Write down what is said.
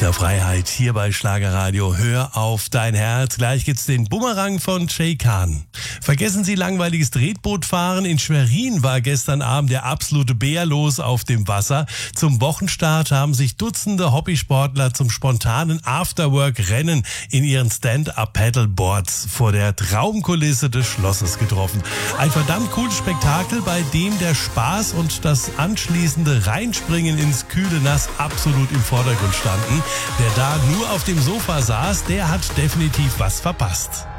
Münchner Freiheit hier bei Schlagerradio. Hör auf dein Herz. Gleich gibt's den Bumerang von Jay Khan. Vergessen Sie langweiliges Tretbootfahren. In Schwerin war gestern Abend der absolute Bär los auf dem Wasser. Zum Wochenstart haben sich Dutzende Hobbysportler zum spontanen Afterwork-Rennen in ihren Stand-Up-Paddleboards vor der Traumkulisse des Schlosses getroffen. Ein verdammt cooles Spektakel, bei dem der Spaß und das anschließende Reinspringen ins kühle Nass absolut im Vordergrund standen. Wer da nur auf dem Sofa saß, der hat definitiv was verpasst.